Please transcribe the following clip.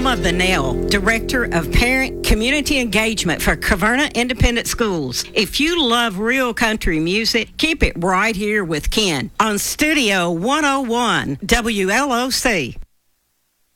Alma Vanell, Director of Parent Community Engagement for Caverna Independent Schools. If you love real country music, keep it right here with Ken on Studio 101 WLOC.